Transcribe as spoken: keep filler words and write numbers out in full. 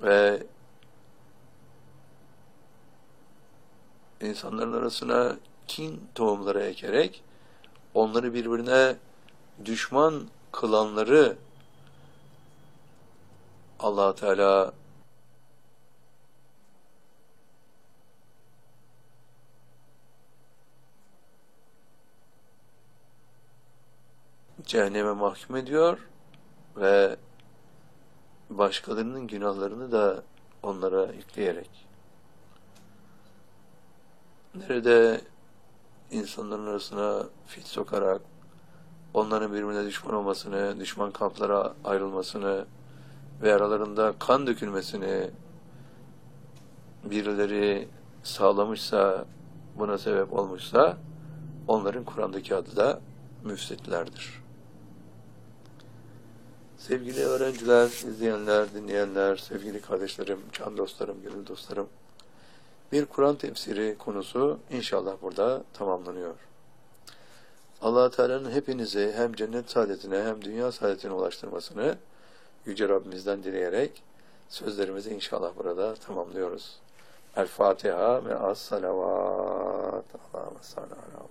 ve insanların arasına kin tohumları ekerek onları birbirine düşman kılanları Allah Teala cehenneme mahkum ediyor ve başkalarının günahlarını da onlara yükleyerek, nerede insanların arasına fit sokarak onların birbirine düşman olmasını, düşman kamplara ayrılmasını ve aralarında kan dökülmesini birileri sağlamışsa, buna sebep olmuşsa, onların Kur'an'daki adı da müfsitlerdir. Sevgili öğrenciler, izleyenler, dinleyenler, sevgili kardeşlerim, can dostlarım, gönül dostlarım, bir Kur'an tefsiri konusu inşallah burada tamamlanıyor. Allah Teala'nın hepinizi hem cennet saadetine hem dünya saadetine ulaştırmasını Yüce Rabbimizden dileyerek sözlerimizi inşallah burada tamamlıyoruz. El Fatiha ve as-salavat. Allahümme salli ala